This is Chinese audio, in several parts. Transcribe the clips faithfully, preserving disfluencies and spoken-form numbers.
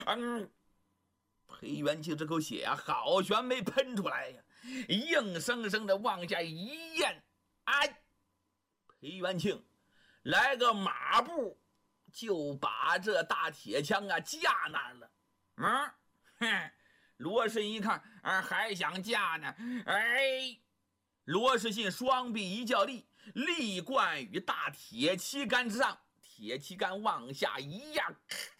嗯，裴元庆这口血啊，好悬没喷出来呀，硬生生的往下一咽，哎，裴元庆来个马步，就把这大铁枪啊架那儿了。嗯，哼，罗世信一看，啊，还想架呢，哎，罗世信双臂一较力，力贯于大铁旗杆之上，铁旗杆往下一压，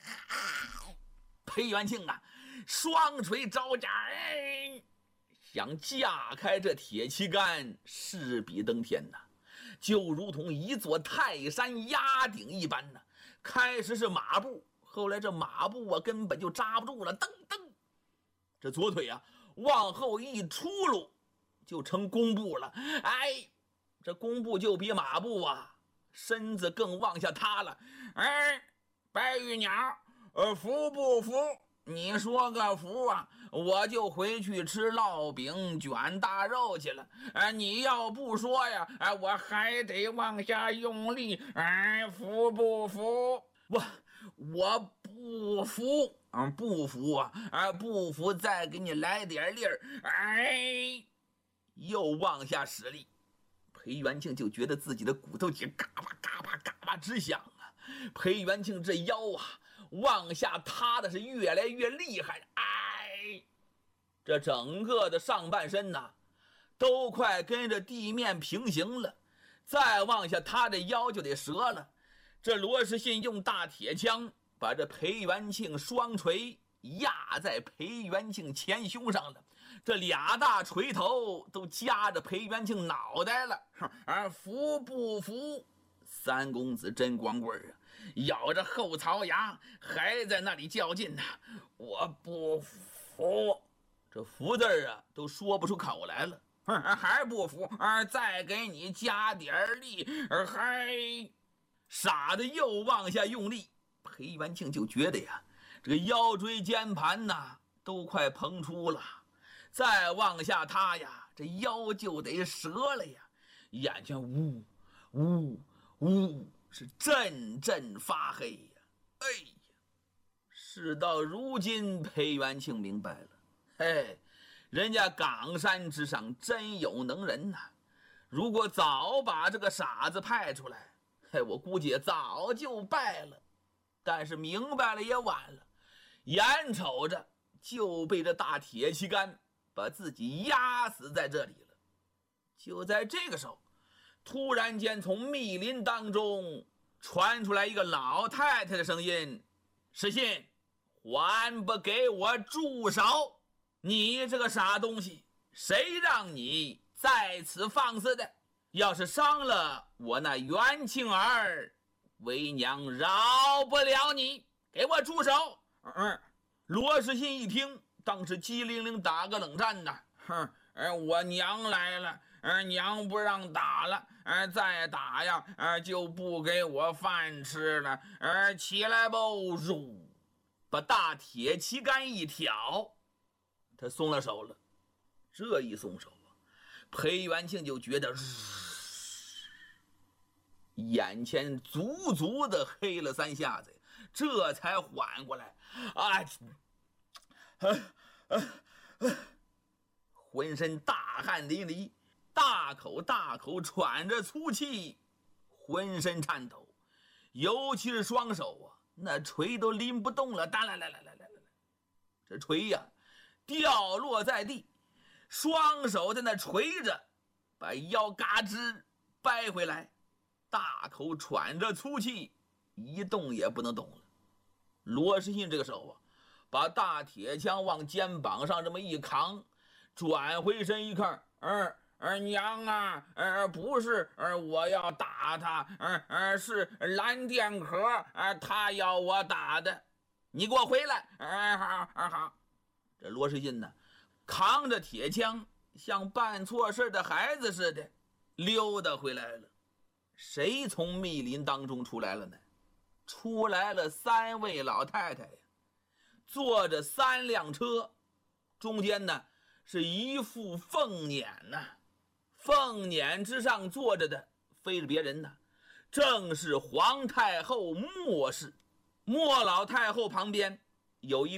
裴元庆啊，双锤招架，哎，想架开这铁旗杆，势比登天呐，就如同一座泰山压顶一般呐。开始是马步，后来这马步啊根本就扎不住了，噔噔，这左腿啊往后一出溜，就成弓步了。哎，这弓步就比马步啊身子更往下塌了。哎，白玉鸟，呃，服不服？你说个服啊，我就回去吃烙饼卷大肉去了。哎，你要不说呀，哎，我还得往下用力。哎，服不服？我我不服，嗯，不服啊！哎，不服，再给你来点力儿。哎，又往下使力。裴元庆就觉得自己的骨头节嘎巴嘎巴嘎巴直响啊！裴元庆这腰啊往下塌的是越来越厉害，哎，这整个的上半身呐都快跟着地面平行了，再往下塌这腰就得折了。这罗世信用大铁枪把这裴元庆双锤压在裴元庆前胸上了，这俩大锤头都夹着裴元庆脑袋了。啊，服不服？三公子真光棍啊，咬着后槽牙还在那里较劲呢。我不服，这服字啊都说不出口来了。还不服啊？再给你加点力，还傻的又往下用力。裴元庆就觉得呀，这个腰椎间盘呐都快膨出了，再往下塌呀，这腰就得折了呀，眼前呜呜呜是阵阵发黑呀。哎呀，事到如今，裴元庆明白了，嘿，人家冈山之上真有能人呐、啊！如果早把这个傻子派出来，嘿，我估计早就败了。但是明白了也晚了，眼瞅着就被这大铁旗杆把自己压死在这里了。就在这个时候，突然间从密林当中传出来一个老太太的声音：世信，还不给我住手！你这个傻东西，谁让你在此放肆的？要是伤了我那元庆儿，为娘饶不了你，给我住手！嗯，罗世信一听，当时机灵灵打个冷战呐，哼，我娘来了，娘不让打了，再打呀，就不给我饭吃了。起来吧，入，把大铁旗杆一挑，他松了手了。这一松手啊，裴元庆就觉得眼前足足的黑了三下子，这才缓过来。啊，啊啊啊、浑身大汗淋漓，大口大口喘着粗气，浑身颤抖，尤其是双手啊，那锤都拎不动了。来来来来来来来，这锤呀、啊、掉落在地，双手在那锤着，把腰嘎吱掰回来。大口喘着粗气，一动也不能动了。罗世信这个时候啊，把大铁枪往肩膀上这么一扛，转回身一看，嗯嗯，娘啊，呃，不是，呃，我要打他，嗯嗯，是蓝靛壳，呃，他要我打的，你给我回来，哎，好，好，好。这罗世信呢，扛着铁枪，像办错事的孩子似的溜达回来了。谁从密林当中出来了呢？出来了三位老太太呀，坐着三辆车，中间呢是一副凤辇呐、啊，凤辇之上坐着的非是别人呐，正是皇太后莫氏。莫老太后旁边有一